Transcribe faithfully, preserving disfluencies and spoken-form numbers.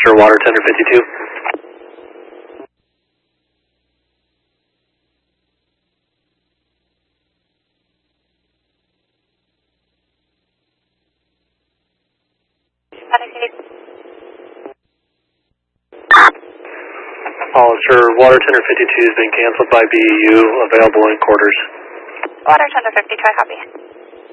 Sir, water tender fifty-two. Hollister, water tender fifty-two has been canceled by B E U, available in quarters. Water tender fifty-two, I copy.